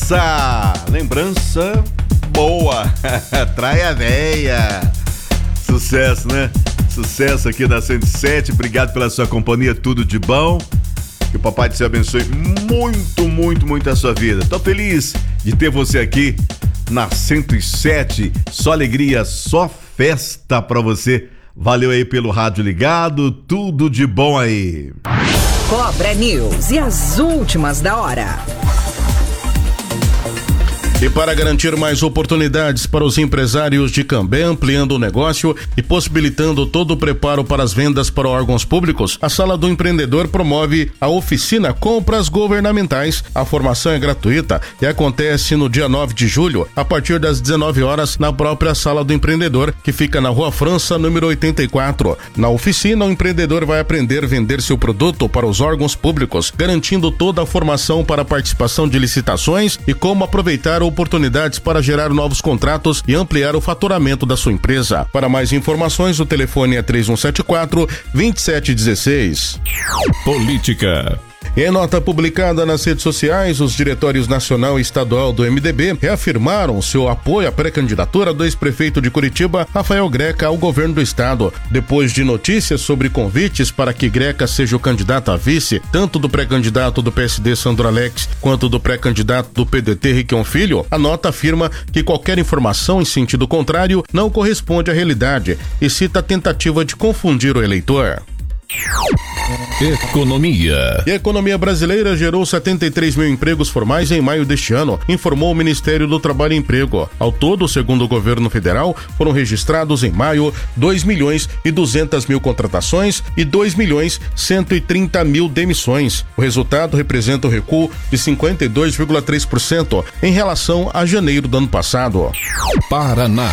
Lembrança boa. Traia véia. Sucesso, né? Sucesso aqui da 107. Obrigado pela sua companhia, tudo de bom. Que o Papai do Céu abençoe muito a sua vida. Tô feliz de ter você aqui na 107. Só alegria, só festa pra você. Valeu aí pelo rádio ligado, tudo de bom aí. Cobra News e as últimas da hora. E para garantir mais oportunidades para os empresários de Cambé, ampliando o negócio e possibilitando todo o preparo para as vendas para órgãos públicos, a Sala do Empreendedor promove a oficina Compras Governamentais. A formação é gratuita e acontece no dia 9 de julho, a partir das 19 horas, na própria Sala do Empreendedor, que fica na Rua França, número 84. Na oficina, o empreendedor vai aprender a vender seu produto para os órgãos públicos, garantindo toda a formação para a participação de licitações e como aproveitar oportunidades para gerar novos contratos e ampliar o faturamento da sua empresa. Para mais informações, o telefone é 3174-2716. Política. Em nota publicada nas redes sociais, os diretórios nacional e estadual do MDB reafirmaram seu apoio à pré-candidatura do ex-prefeito de Curitiba, Rafael Greca, ao governo do estado. Depois de notícias sobre convites para que Greca seja o candidato a vice, tanto do pré-candidato do PSD, Sandro Alex, quanto do pré-candidato do PDT, Riquion Filho, a nota afirma que qualquer informação em sentido contrário não corresponde à realidade e cita a tentativa de confundir o eleitor. Economia. E a economia brasileira gerou 73 mil empregos formais em maio deste ano, informou o Ministério do Trabalho e Emprego. Ao todo, segundo o governo federal, foram registrados em maio 2.200.000 contratações e 2.130.000 demissões. O resultado representa um recuo de 52,3% em relação a janeiro do ano passado. Paraná.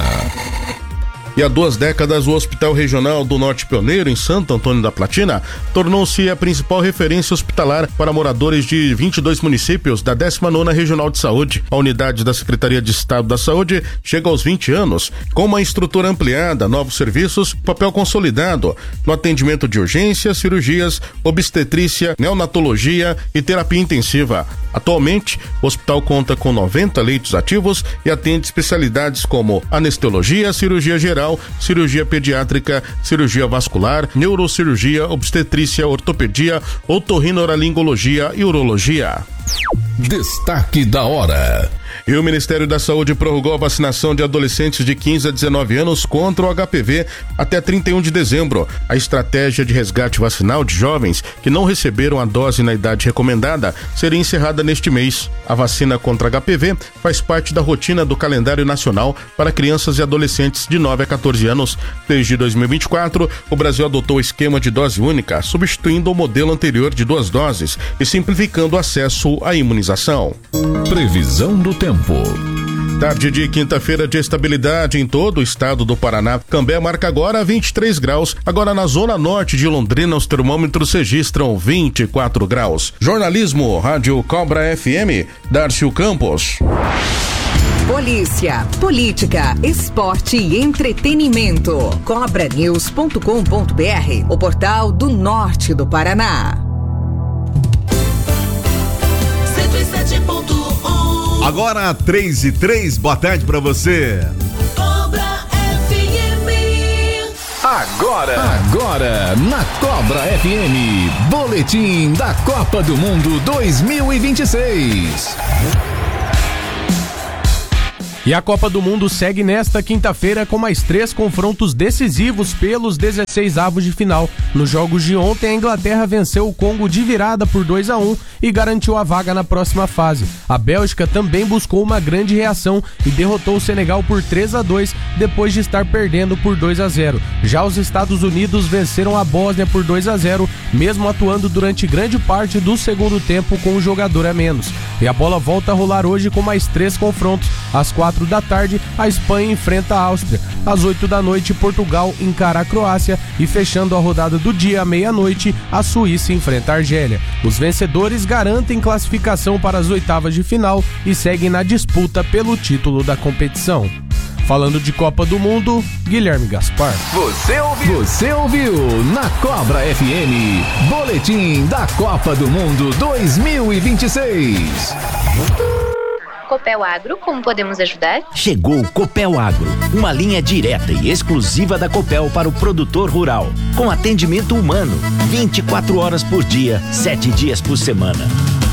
E há 2 décadas, o Hospital Regional do Norte Pioneiro, em Santo Antônio da Platina, tornou-se a principal referência hospitalar para moradores de 22 municípios da 19ª Regional de Saúde. A unidade da Secretaria de Estado da Saúde chega aos 20 anos, com uma estrutura ampliada, novos serviços, papel consolidado no atendimento de urgências, cirurgias, obstetrícia, neonatologia e terapia intensiva. Atualmente, o hospital conta com 90 leitos ativos e atende especialidades como anestesiologia, cirurgia geral, cirurgia pediátrica, cirurgia vascular, neurocirurgia, obstetrícia, ortopedia, otorrinolaringologia e urologia. Destaque da hora. E o Ministério da Saúde prorrogou a vacinação de adolescentes de 15 a 19 anos contra o HPV até 31 de dezembro. A estratégia de resgate vacinal de jovens que não receberam a dose na idade recomendada seria encerrada neste mês. A vacina contra HPV faz parte da rotina do calendário nacional para crianças e adolescentes de 9 a 14 anos. Desde 2024, o Brasil adotou o esquema de dose única, substituindo o modelo anterior de 2 doses e simplificando o acesso à imunização. Previsão do tempo. Tarde de quinta-feira de estabilidade em todo o estado do Paraná. Cambé marca agora 23 graus. Agora na zona norte de Londrina, os termômetros registram 24 graus. Jornalismo, Rádio Cobra FM, Darcio Campos. Polícia, política, esporte e entretenimento. Cobranews.com.br, o portal do norte do Paraná. 107.1. Agora 3:03, boa tarde pra você. Cobra FM. Agora na Cobra FM, Boletim da Copa do Mundo 2026. E a Copa do Mundo segue nesta quinta-feira com mais 3 confrontos decisivos pelos 16avos de final. Nos jogos de ontem, a Inglaterra venceu o Congo de virada por 2-1 e garantiu a vaga na próxima fase. A Bélgica também buscou uma grande reação e derrotou o Senegal por 3-2 depois de estar perdendo por 2-0. Já os Estados Unidos venceram a Bósnia por 2-0, mesmo atuando durante grande parte do segundo tempo com um jogador a menos. E a bola volta a rolar hoje com mais 3 confrontos. Às 4 da tarde, a Espanha enfrenta a Áustria. Às 8 da noite, Portugal encara a Croácia e fechando a rodada do dia à meia-noite, a Suíça enfrenta a Argélia. Os vencedores garantem classificação para as oitavas de final e seguem na disputa pelo título da competição. Falando de Copa do Mundo, Guilherme Gaspar. Você ouviu na Cobra FM, Boletim da Copa do Mundo 2026. Copel Agro, como podemos ajudar? Chegou o Copel Agro, uma linha direta e exclusiva da Copel para o produtor rural, com atendimento humano, 24 horas por dia, 7 dias por semana.